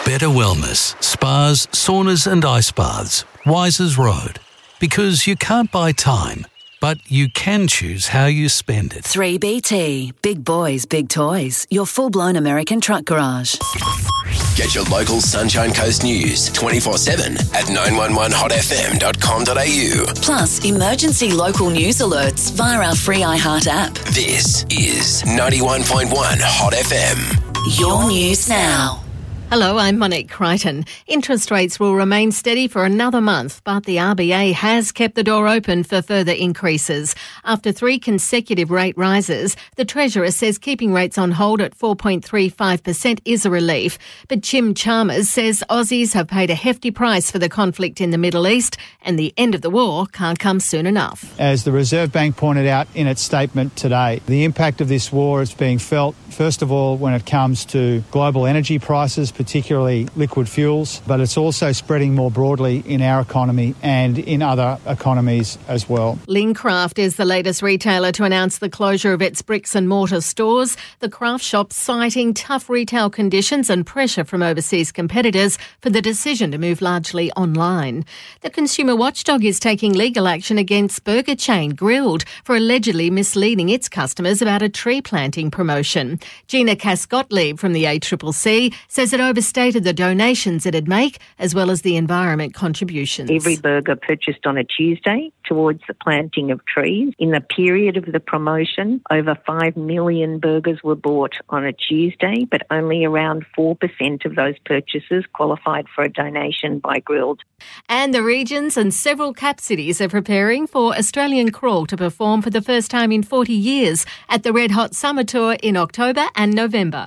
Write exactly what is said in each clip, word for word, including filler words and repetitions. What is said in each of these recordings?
Better wellness, spas, saunas and ice baths. Wisers Road. Because you can't buy time, but you can choose how you spend it. three B T. Big boys, big toys. Your full-blown American truck garage. Get your local Sunshine Coast news twenty-four seven at nine one one hot f m dot com dot a u. Plus, emergency local news alerts via our free iHeart app. This is ninety-one point one Hot F M. Your news now. Hello, I'm Monique Crichton. Interest rates will remain steady for another month, but the R B A has kept the door open for further increases. After three consecutive rate rises, the Treasurer says keeping rates on hold at four point three five percent is a relief. But Jim Chalmers says Aussies have paid a hefty price for the conflict in the Middle East, and the end of the war can't come soon enough. As the Reserve Bank pointed out in its statement today, the impact of this war is being felt, first of all, when it comes to global energy prices, particularly liquid fuels, but it's also spreading more broadly in our economy and in other economies as well. Lincraft is the latest retailer to announce the closure of its bricks and mortar stores. The craft shop citing tough retail conditions and pressure from overseas competitors for the decision to move largely online. The consumer watchdog is taking legal action against burger chain Grilled for allegedly misleading its customers about a tree planting promotion. Gina Cass-Gottlieb from the A C C C says it overstated the donations it'd make as well as the environment contributions. Every burger purchased on a Tuesday towards the planting of trees. In the period of the promotion, over five million burgers were bought on a Tuesday, but only around four percent of those purchases qualified for a donation by Grilled. And the regions and several cap cities are preparing for Australian Crawl to perform for the first time in forty years at the Red Hot Summer Tour in October and November.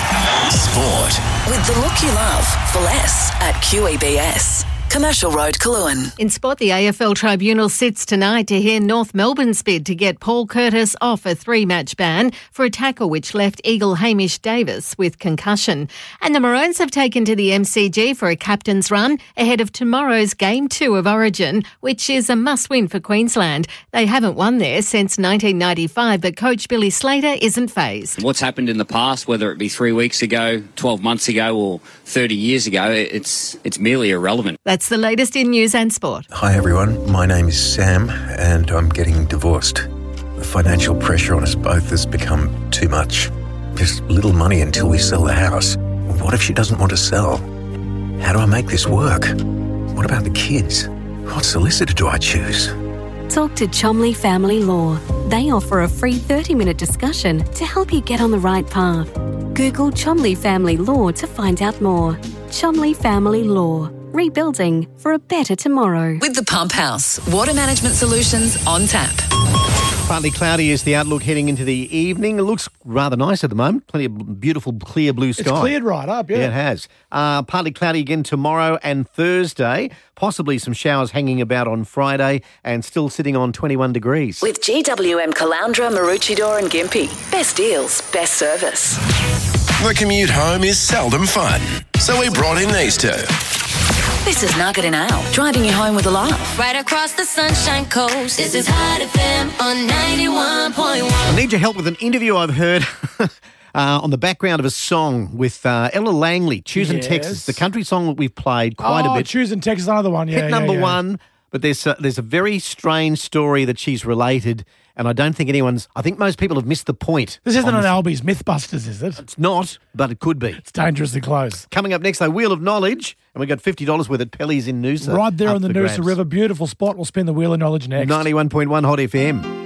Sport. With the look you love for less at Q E B S. Commercial Road, Coolangatta. In sport, the A F L Tribunal sits tonight to hear North Melbourne's bid to get Paul Curtis off a three-match ban for a tackle which left Eagle Hamish Davis with concussion. And the Maroons have taken to the M C G for a captain's run ahead of tomorrow's Game two of Origin, which is a must-win for Queensland. They haven't won there since nineteen ninety-five, but coach Billy Slater isn't fazed. What's happened in the past, whether it be three weeks ago, twelve months ago or thirty years ago, it's, it's merely irrelevant. That's the latest in news and sport. Hi everyone, my name is Sam and I'm getting divorced. The financial pressure on us both has become too much. There's little money until we sell the house. What if she doesn't want to sell? How do I make this work? What about the kids? What solicitor do I choose? Talk to Chomley Family Law. They offer a free thirty-minute discussion to help you get on the right path. Google Chomley Family Law to find out more. Chomley Family Law. Rebuilding for a better tomorrow. With the Pump House, water management solutions on tap. Partly cloudy is the outlook heading into the evening. It looks rather nice at the moment. Plenty of beautiful, clear blue sky. It's cleared right up, yeah. Yeah, it has. Uh, partly cloudy again tomorrow and Thursday. Possibly some showers hanging about on Friday and still sitting on twenty-one degrees. With G W M Caloundra, Maroochydore and Gympie. Best deals, best service. The commute home is seldom fun, so we brought in these two. This is Nugget and Ale, driving you home with a laugh. Right across the Sunshine Coast, this is Hot F M on ninety-one point one. I need your help with an interview I've heard uh, on the background of a song with uh, Ella Langley, Choosing Yes. Texas, the country song that we've played quite oh, a bit. Choosing Texas, another one, yeah. Hit yeah, number yeah. one, but there's a, there's a very strange story that she's related, and I don't think anyone's, I think most people have missed the point. This isn't on an Albies Mythbusters, is it? It's not, but it could be. It's dangerously close. Coming up next, though, Wheel of Knowledge, and we got fifty dollars worth at Pelly's in Noosa. Right there up on the for Noosa grabs. River, beautiful spot. We'll spin the Wheel of Knowledge next. ninety-one point one Hot F M.